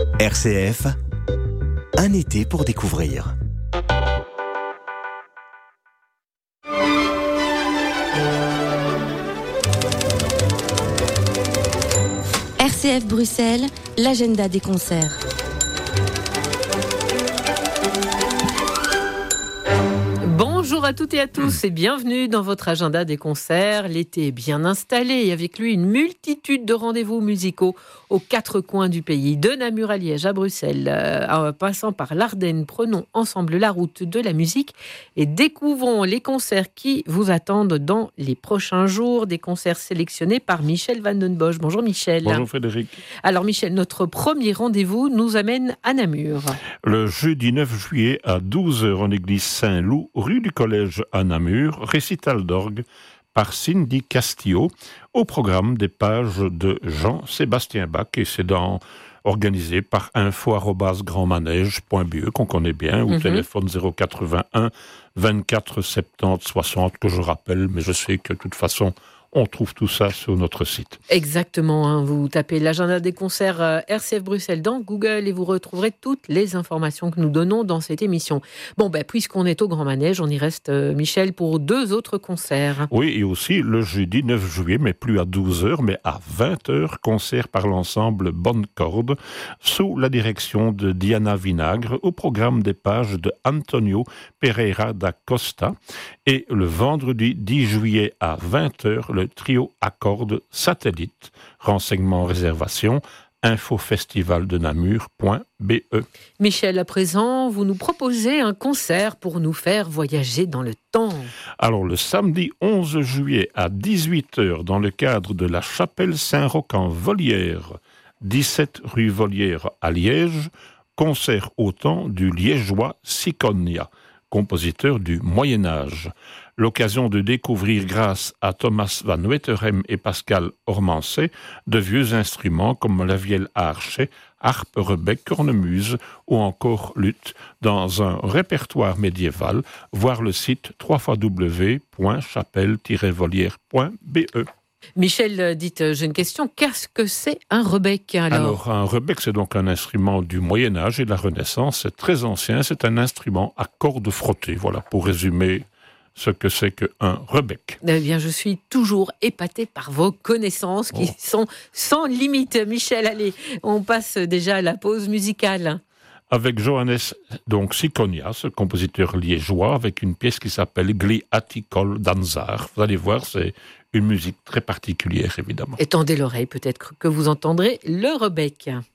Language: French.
RCF, un été pour découvrir. RCF Bruxelles, l'agenda des concerts. Bonjour à toutes et à tous et bienvenue dans votre agenda des concerts. L'été est bien installé et avec lui une multitude de rendez-vous musicaux aux quatre coins du pays. De Namur à Liège à Bruxelles, passant par l'Ardenne, prenons ensemble la route de la musique et découvrons les concerts qui vous attendent dans les prochains jours. Des concerts sélectionnés par Michel Van den Bosch. Bonjour Michel. Bonjour Frédéric. Alors Michel, notre premier rendez-vous nous amène à Namur. Le jeudi 9 juillet à 12h en église Saint-Loup, rue du Collège à Namur, récital d'orgue par Cindy Castillo, au programme des pages de Jean-Sébastien Bach, et c'est organisé par info@grandmanège.be qu'on connaît bien, ou téléphone 081 24 70 60 que je rappelle, mais je sais que de toute façon on trouve tout ça sur notre site. Exactement, vous tapez l'agenda des concerts RCF Bruxelles dans Google et vous retrouverez toutes les informations que nous donnons dans cette émission. Bon, puisqu'on est au Grand Manège, on y reste, Michel, pour deux autres concerts. Oui, et aussi le jeudi 9 juillet, mais plus à 12h, mais à 20h, concert par l'ensemble Bonne Corde, sous la direction de Diana Vinagre, au programme des pages de Antonio Pereira da Costa. Et le vendredi 10 juillet à 20h, le trio à cordes Satellite. Renseignements, réservation, infofestivaldenamur.be. Michel, à présent, vous nous proposez un concert pour nous faire voyager dans le temps. Alors, le samedi 11 juillet à 18h, dans le cadre de la chapelle Saint-Roch en Volière, 17 rue Volière à Liège, concert au temps du liégeois Siconia, compositeur du Moyen-Âge. L'occasion de découvrir, grâce à Thomas van Wetterhem et Pascal Ormancet, de vieux instruments comme la vielle à archet, harpe, rebec, cornemuse ou encore luth, dans un répertoire médiéval. Voir le site www.chapelle-volière.be. Michel, dites, j'ai une question. Qu'est-ce que c'est un rebec alors, un rebec, c'est donc un instrument du Moyen-Âge et de la Renaissance. C'est très ancien, c'est un instrument à cordes frottées. Voilà, pour résumer ce que c'est qu'un rebec. Eh bien, je suis toujours épatée par vos connaissances qui sont sans limite. Michel, allez, on passe déjà à la pause musicale. Avec Johannes Siconia, ce compositeur liégeois, avec une pièce qui s'appelle Gli Aticol Danzar. Vous allez voir, c'est une musique très particulière, évidemment. Et tendez l'oreille, peut-être que vous entendrez le rebec.